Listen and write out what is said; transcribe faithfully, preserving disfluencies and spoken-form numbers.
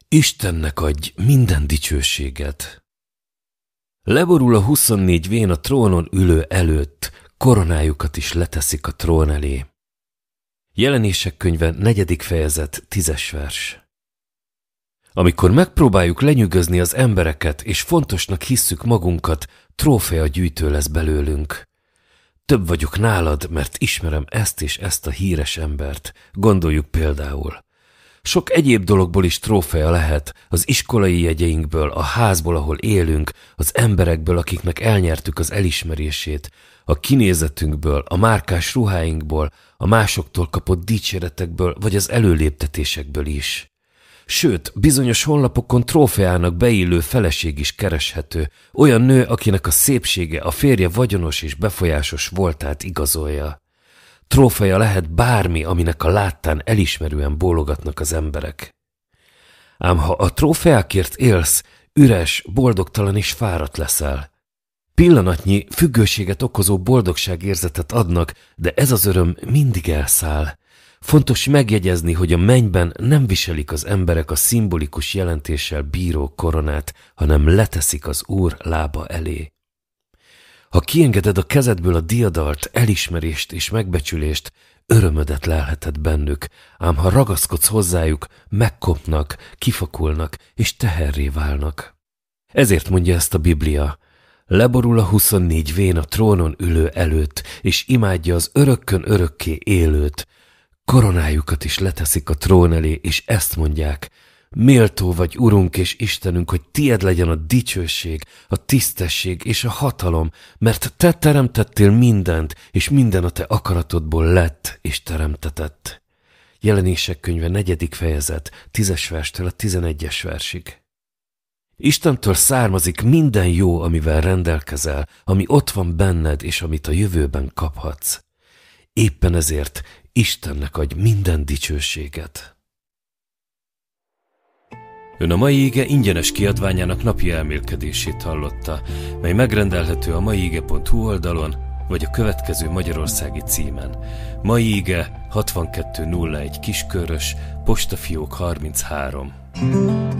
Istennek adj minden dicsőséget. Leborul a huszonnégy vén a trónon ülő előtt, koronájukat is leteszik a trón elé. Jelenések könyve negyedik fejezet, tízes vers. Amikor megpróbáljuk lenyűgözni az embereket, és fontosnak hisszük magunkat, trófea gyűjtő lesz belőlünk. Több vagyok nálad, mert ismerem ezt és ezt a híres embert, gondoljuk például. Sok egyéb dologból is trófea lehet, az iskolai jegyeinkből, a házból, ahol élünk, az emberekből, akiknek elnyertük az elismerését, a kinézetünkből, a márkás ruháinkból, a másoktól kapott dicséretekből, vagy az előléptetésekből is. Sőt, bizonyos honlapokon trófeának beillő feleség is kereshető, olyan nő, akinek a szépsége a férje vagyonos és befolyásos voltát igazolja. Trófea lehet bármi, aminek a láttán elismerően bólogatnak az emberek. Ám ha a trófeákért élsz, üres, boldogtalan és fáradt leszel. Pillanatnyi, függőséget okozó boldogságérzetet adnak, de ez az öröm mindig elszáll. Fontos megjegyezni, hogy a mennyben nem viselik az emberek a szimbolikus jelentéssel bíró koronát, hanem leteszik az Úr lába elé. Ha kiengeded a kezedből a diadalt, elismerést és megbecsülést, örömödet lelheted bennük, ám ha ragaszkodsz hozzájuk, megkopnak, kifakulnak és teherré válnak. Ezért mondja ezt a Biblia: leborul a huszonnégy vén a trónon ülő előtt, és imádja az örökkön örökké élőt. Koronájukat is leteszik a trón elé, és ezt mondják: méltó vagy, Urunk és Istenünk, hogy tied legyen a dicsőség, a tisztesség és a hatalom, mert te teremtettél mindent, és minden a te akaratodból lett és teremtetett. Jelenések könyve negyedik fejezet, tízes verstől a tizenegyes versig. Istentől származik minden jó, amivel rendelkezel, ami ott van benned, és amit a jövőben kaphatsz. Éppen ezért Istennek adj minden dicsőséget. Ön a mai ige ingyenes kiadványának napi elmélkedését hallotta, mely megrendelhető a maiige pont hu oldalon, vagy a következő magyarországi címen. Mai ige hatvankettő nulla egy Kiskörös, postafiók harminchárom.